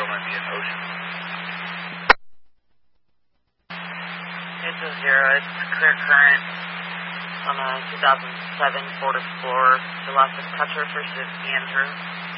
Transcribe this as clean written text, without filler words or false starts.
Indian Ocean. It's a 0. It's clear current on a 2007 Ford Explorer. Galactic Toucher for Andrew.